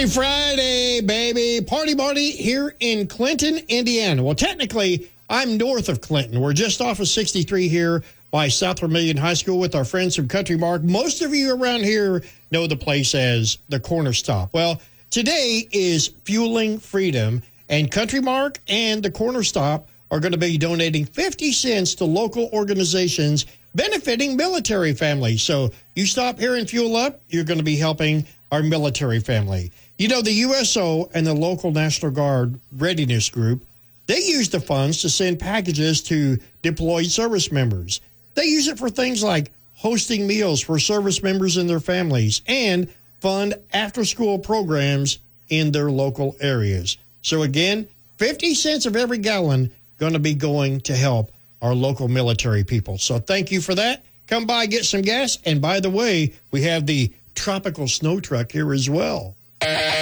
Friday, baby. Party here in Clinton, Indiana. Well, technically, I'm north of Clinton. We're just off of 63 here by South Vermilion High School with our friends from Country Mark. Most of you around here know the place as the Corner Stop. Well, today is Fueling Freedom, and Country Mark and the Corner Stop are going to be donating 50 cents to local organizations benefiting military families. So you stop here and fuel up, you're going to be helping our military family. You know, the USO and the local National Guard Readiness Group, they use the funds to send packages to deployed service members. They use it for things like hosting meals for service members and their families and fund after-school programs in their local areas. So again, 50 cents of every gallon going to be going to help our local military people. So thank you for that. Come by, get some gas. And by the way, we have the tropical snow truck here as well.